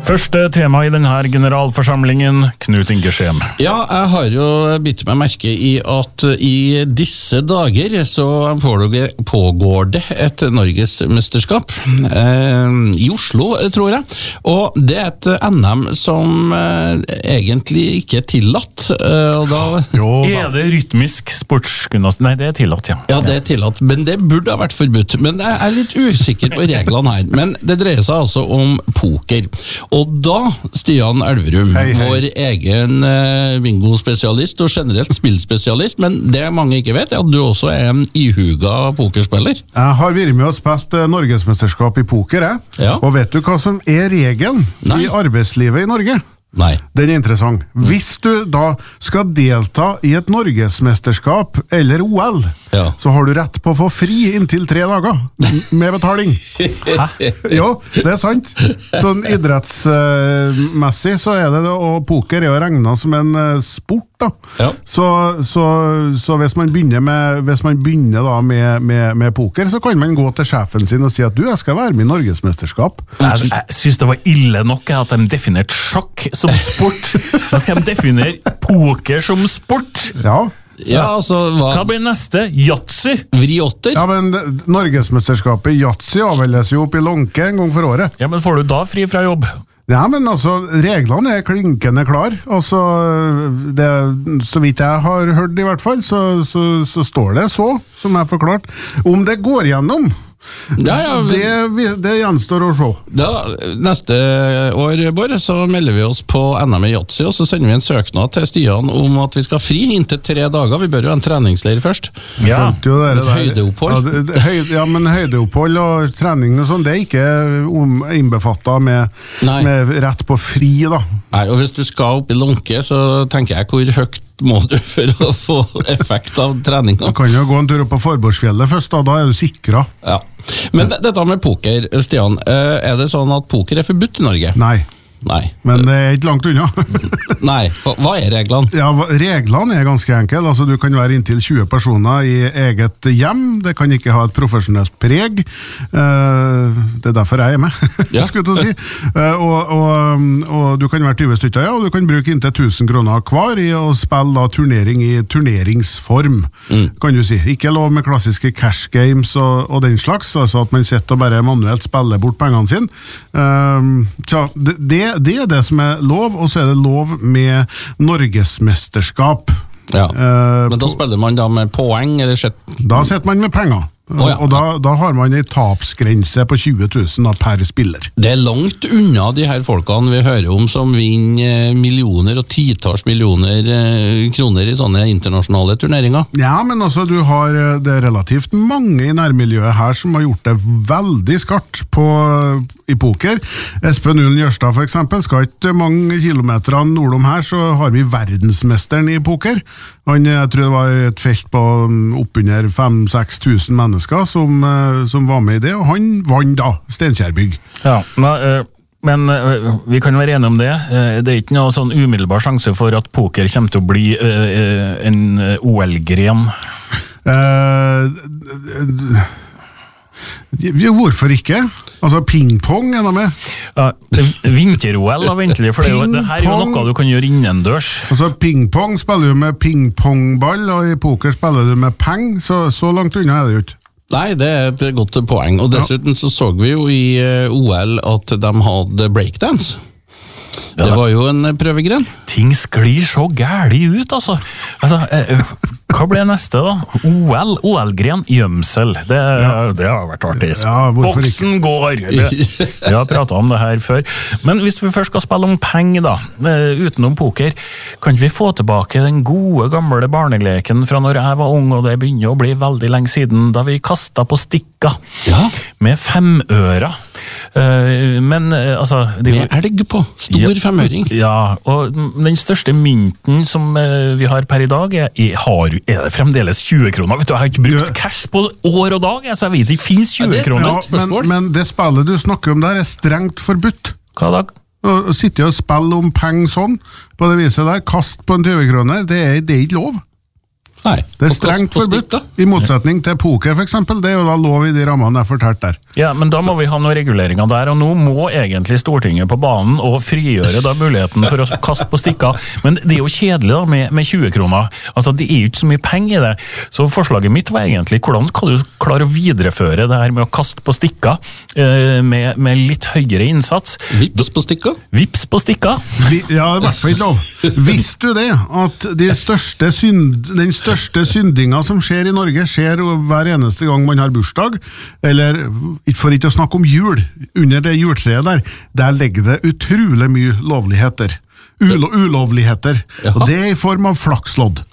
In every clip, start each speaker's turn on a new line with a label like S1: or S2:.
S1: Første tema I denne generalforsamlingen, Knut Inge Skjem.
S2: Ja, jeg har jo bitt meg merke I at I disse dager så pågår det et Norgesmesterskap I Oslo, tror jeg. Og det et NM som egentlig ikke tillatt. Og da...
S1: det rytmisk sportsgymnastikk? Nei, det tillatt, ja.
S2: Ja, det tillatt, men det burde ha vært forbudt. Men jeg litt usikker på reglene her. Men det dreier seg altså om poker. Og da, Stian Elverum, vår egen bingo-spesialist og generelt spillspesialist, men det mange ikke vet at du også en ihuga pokerspiller.
S3: Jeg har vært med og spilt Norgesmesterskap I poker,
S2: Ja.
S3: Og vet du hva som regelen I arbeidslivet I Norge?
S2: Nei.
S3: Den interessant. Hvis du da skal delta I et Norgesmesterskap eller OL, så har du rett på å få fri inntil 3 dager med betaling. Jo, det sant. Sånn idrettsmessig så det, og poker jo regnet som en sport da. Så hvis man begynner da med poker, så kan man gå til sjefen sin og si at jeg skal være med I Norgesmesterskap.
S1: Jeg synes det var ille nok at de definerte sjakk som sport. Da skal de definere poker som sport.
S2: Ja, altså...
S1: Hva blir neste? Yatzy?
S2: Vriotter?
S3: Ja, men Norgesmesterskapet Yatzy avveldes jo opp I Lonke en gang for året.
S1: Ja, men får du da fri fra jobb?
S3: Ja, men altså, reglene klinkende klar. Altså, så vidt jeg har hørt I hvert fall, så står det så, som jeg forklart. Om det går gjennom, det gjenstår å se.
S2: Neste år, Bård, så melder vi oss på NM I Yatzy, og så sender vi en søknad til Stian om at vi skal fri inntil 3 dager. Vi bør jo ha en treningsleir først.
S1: Ja,
S2: et høydeopphold.
S3: Ja, men høydeopphold og trening og sånn, det ikke innbefattet med rett på fri, da.
S2: Nei, og hvis du skal opp I Lonke, så tenker jeg hvor høyt må du for å få effekt av treningen.
S3: Du kan jo gå en tur opp på Forborgsfjellet først, da du sikret.
S2: Ja. Men dette med poker, Stian, det sånn at poker forbudt I Norge?
S3: Nei. Men det ikke langt unna.
S2: Nei, hva reglene?
S3: Ja, reglene ganske enkle. Altså, du kan være inntil 20 personer I eget hjem. Det kan ikke ha et profesjonelt preg. Det derfor jeg med, skulle jeg si. Og du kan være 20 stykker, og du kan bruke inntil 1000 kroner hver I å spille da, turnering I turneringsform, kan du si. Ikke lov med klassiske cash games og den slags, altså at man sitter og bare manuelt spiller bort pengene sine. Så det det som lov, og så det lov med Norgesmesterskap.
S2: Ja, men da spiller man da med poeng, eller sett?
S3: Da setter man med penger. Og da har man en tapsgrense på 20 000 per spiller.
S2: Det langt unna de her folkene vi hører om som vinner millioner og titalls millioner kroner I sånne internasjonale turneringer.
S3: Ja, men altså du har det relativt mange I nærmiljøet her som har gjort det veldig skarpt I poker. Espen Ulen Jørstad for eksempel, skal ikke mange kilometer nordom her, så har vi verdensmesteren I poker. Jeg tror det var et felt på oppunder 5-6 tusen mennesker som var med I det, og han vann da Steinkjerbygg.
S1: Ja, men vi kan være enige om det. Det ikke noe sånn umiddelbar sjanse for at poker kommer til å bli en OL-gren.
S3: Hvorfor ikke? Altså pingpong noe med?
S1: Ja, vinter-OL da, ventelig, for det her jo noe du kan gjøre innendørs.
S3: Altså pingpong spiller du med pingpongball, og I poker spiller du med peng, så langt unna det jo ikke.
S2: Nei, det et godt poeng, og dessuten så vi jo I OL at de hadde breakdance. Det var jo en prøvegren.
S1: Ting sklir så gærlig ut, altså. Hva ble neste da? OL-gren gjemsel. Det har vært artig. Boksen går. Vi har pratet om det her før. Men hvis vi først skal spille om penger da, utenom poker, kan vi få tilbake den gode gamle barneleken fra når jeg var ung, og det begynner å bli veldig lenge siden, da vi kastet på stikka med 5 ører. Men altså...
S2: Med elg på, stor 5-øring.
S1: Ja, og den største mynten som vi har per I dag det fremdeles 20 kroner. Vet du, jeg har ikke brukt cash på år og dag, så jeg vet ikke, finnes 20 kroner.
S3: Ja, men det spillet du snakker om der strengt forbudt.
S1: Hva da?
S3: Å sitte og spille om penger sånn, på det viset der, kast på en 20 kroner, det ikke lov.
S2: Nei.
S3: Det strengt forbudt, i motsetning til poker for eksempel. Det jo da lov i de rammene jeg fortalte der.
S1: Ja, men da må vi ha noen reguleringer der, og nå må egentlig Stortinget på banen og frigjøre da muligheten for å kaste på stikker. Men det jo kjedelig da med 20 kroner. Altså, det jo ikke så mye penger i det. Så forslaget mitt var egentlig, hvordan skal du klare å videreføre det her med å kaste på stikker med litt høyere innsats?
S2: Vips på stikker?
S1: Vips på stikker?
S3: Ja, i hvert fall ikke lov. Visste du det, at den største syndinga som skjer i Norge, skjer hver eneste gang man har bursdag, eller for ikke å snakke om jul, under det jultreet der ligger det utrolig mye lovligheter. Ulovligheter. Jaha. Og det i form av flakslodd.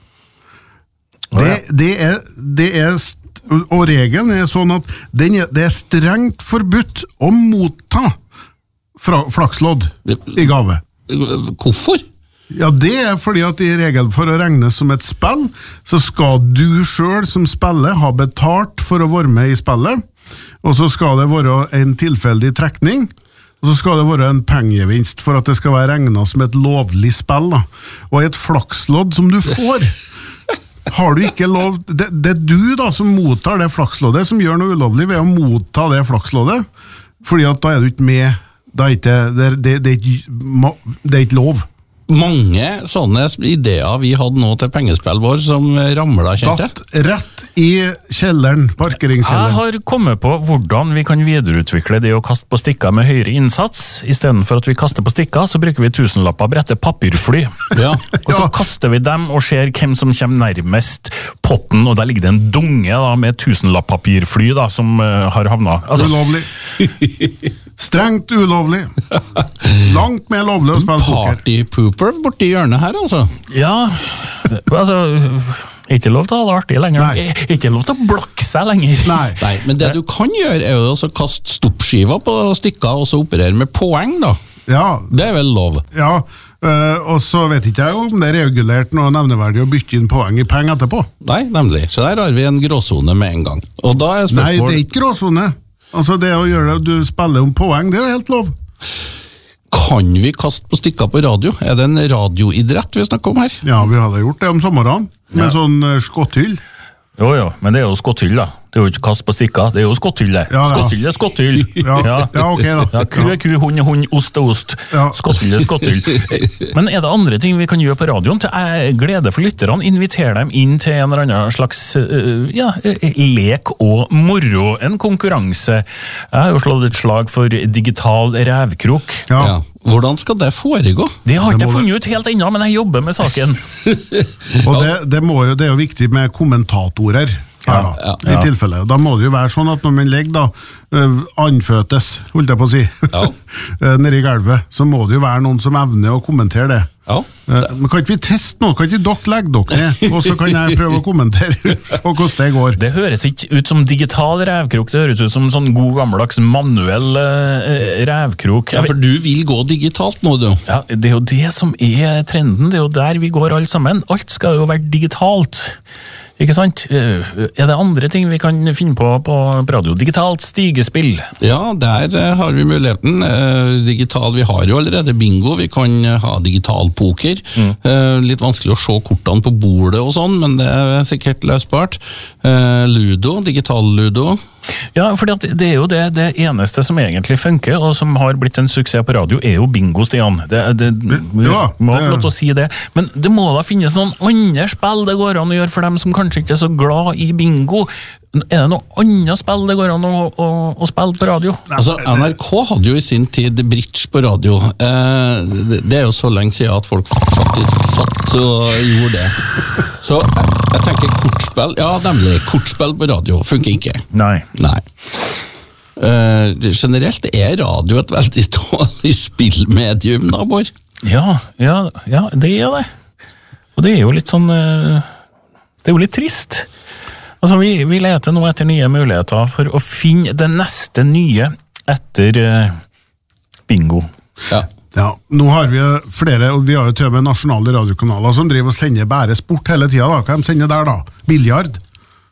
S3: Og regelen sånn at det strengt forbudt å motta flakslodd i gave.
S2: Hvorfor?
S3: Ja, det fordi at i regelen for å regnes som et spill, så skal du selv som spiller ha betalt for å være med i spillet, og så skal det være en tilfeldig trekning, og så skal det være en pengevinst for at det skal være regnet som et lovlig spill. Da. Og et flakslodd som du får, har du ikke lov... Det du da som mottar det flaksloddet, som gjør noe ulovlig ved å motta det flaksloddet, fordi at da du ikke med, det ikke lov.
S2: Mange sånne ideer vi hadde nå til pengespill vår som ramlet, kjente.
S3: Tatt rett i kjelleren, parkeringskjelleren.
S1: Jeg har kommet på hvordan vi kan videreutvikle det å kaste på stikker med høyere innsats. I stedet for at vi kaster på stikker, så bruker vi 1000-lapper brette papirfly.
S2: Ja.
S1: Og så kaster vi dem og ser hvem som kommer nærmest potten, og der ligger det en dunge da, med 1000-lapp-papirfly da, som har havnet. Altså,
S3: ulovlig. Strengt ulovlig. Langt mer lovlig å spille poker.
S2: Partypooper borti hjørnet her, altså.
S1: Ja, altså... Ikke lov til å ha det artig lenger. Ikke lov til å blokke seg lenger.
S2: Nei, men det du kan gjøre jo å kaste stoppskiver på stikker og så operere med poeng da.
S3: Ja. Det
S2: vel lov.
S3: Ja, og så vet ikke jeg om det regulert noe nevneverdig å bytte inn poeng i penger etterpå.
S2: Nei, nemlig. Så der har vi en gråzone med en gang. Og da spørsmål...
S3: Nei, det ikke gråzone. Altså det å gjøre det, du spiller om poeng, det jo helt lov.
S2: Kan vi kaste på stikker på radio? Det en radioidrett vi snakker om her?
S3: Ja, vi hadde gjort det om sommeren, med sånn skotthyll.
S1: Jo, men det jo skotthyll da. Det jo ikke kast på stikker, det jo skotthyll det.
S3: Ja.
S1: Skotthyll.
S3: Ja, ok da.
S1: Ja, ku, hund, ost og ost. Ja. Skotthyll. Men det andre ting vi kan gjøre på radioen? Jeg gleder for lytterne, inviter dem inn til en eller annen slags lek og moro, en konkurranse. Jeg har jo slått et slag for digital rævkrok.
S2: Ja. Hvordan skal det foregå?
S1: Det har ikke jeg funnet ut helt ennå, men jeg jobber med saken.
S3: Og det er jo viktig med kommentatorer. I tilfelle. Da må det jo være sånn at når man legger da anføtes, holdt jeg på å si, nede i gulvet, så må det jo være noen som evner å kommentere det.
S2: Ja.
S3: Men kan ikke vi teste noe? Kan ikke dere legge dere ned, og så kan jeg prøve å kommentere på hvordan det går?
S1: Det høres ikke ut som digital rævkrok, det høres ut som sånn god gammeldags manuell rævkrok.
S2: Ja, for du vil gå digitalt nå, du.
S1: Ja, det jo det som trenden, det jo der vi går alle sammen. Alt skal jo være digitalt. Ikke sant? Det andre ting vi kan finne på radio? Digitalt stigespill.
S2: Ja, der har vi muligheten. Vi har jo allerede bingo, vi kan ha digital poker. Litt vanskelig å se kortene på bordet og sånn, men det sikkert løsbart. Ludo, digital ludo.
S1: Ja, for det jo det eneste som egentlig funker, og som har blitt en suksess på radio, jo bingo, Stian. Må få lov til å si det. Men det må da finnes noen andre spill det går an å gjøre for dem som kanskje ikke så glad i bingo. Det noe annet spill det går an å spille på radio?
S2: Altså, NRK hadde jo i sin tid bridge på radio. Det jo så lenge siden at folk faktisk satt og gjorde det. Så jeg tenker kortspill, nemlig kortspill på radio funker ikke.
S1: Nei.
S2: Generelt radio et veldig dårlig spillmedium, da, Bård?
S1: Ja, det det. Og det jo litt sånn, det jo litt trist. Altså, vi leter nå etter nye muligheter for å finne det neste nye etter bingo.
S3: Ja, nå har vi flere, og vi har jo til og med nasjonale radiokanaler som driver og sender bare sport hele tiden da. Hva de sender der da? Biljard?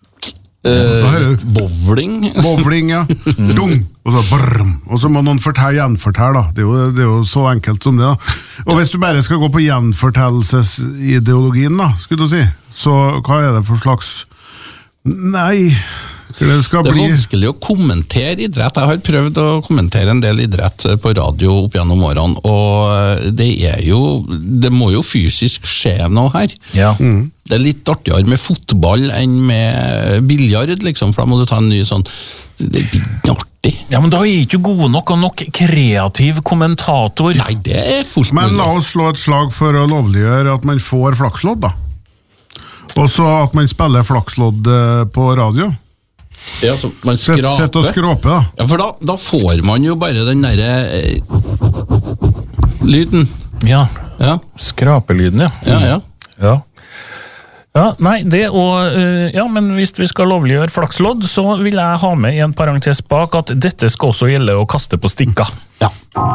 S2: Bowling,
S3: ja. Dung, og så brrm. Og så må noen gjenfortelle da. Det jo så enkelt som det da. Og hvis du bare skal gå på gjenfortellelsesideologien da, skulle du si, så hva er det for slags... Nei... Det
S2: er vanskelig å kommentere idrett. Jeg har prøvd å kommentere en del idrett på radio opp gjennom årene, og det må jo fysisk skje noe her.
S1: Ja.
S2: Det er litt artigere med fotball enn med biljard, liksom, for da må du ta en ny sånn... Det blir artig.
S1: Ja, men da er ikke god nok og nok kreativ kommentator.
S2: Nei, det er fullt mulig.
S3: Men la oss slå et slag for å lovliggjøre at man får flakslodd, da. Og så at man spiller flakslodd på radio.
S2: Ja, så man skraper.
S3: Sett og skrape, da.
S2: Ja, for da får man jo bare den der lyden.
S1: Ja,
S2: ja.
S1: Skrapelyden, ja.
S2: Ja.
S1: Ja, nei, det og... Ja, men hvis vi skal lovliggjøre flakslodd, så vil jeg ha med i en parentes bak at dette skal også gjelde å kaste på stikka.
S2: Ja.